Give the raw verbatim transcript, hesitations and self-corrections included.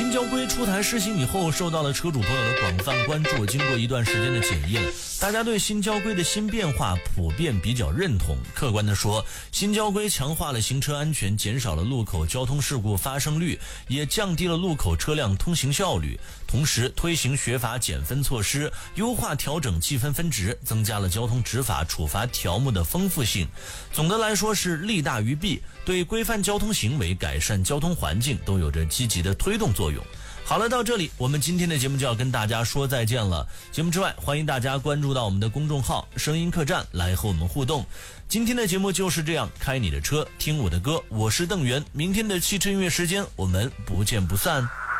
新交规出台施行以后，受到了车主朋友的广泛关注。经过一段时间的检验，大家对新交规的新变化普遍比较认同。客观的说，新交规强化了行车安全，减少了路口交通事故发生率，也降低了路口车辆通行效率。同时，推行学罚减分措施，优化调整记分分值，增加了交通执法处罚条目的丰富性。总的来说是利大于弊，对规范交通行为、改善交通环境都有着积极的推动作用。好了，到这里我们今天的节目就要跟大家说再见了。节目之外，欢迎大家关注到我们的公众号声音客栈来和我们互动。今天的节目就是这样，开你的车听我的歌，我是邓源。明天的汽车音乐时间我们不见不散。